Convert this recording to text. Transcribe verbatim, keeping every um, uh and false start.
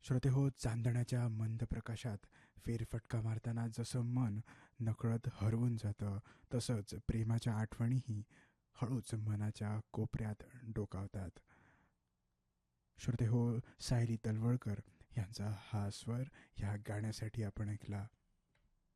श्रोते हो, चांदण्याच्या मंद प्रकाशात फेरफटका मारताना जसं मन नकळत हरवून जातं, तसंच प्रेमाच्या आठवणीही हळूच मनाच्या कोपऱ्यात डोकावतात. श्रोते हो, सायली तलवळकर यांचा हा स्वर ह्या गाण्यासाठी आपण ऐकला.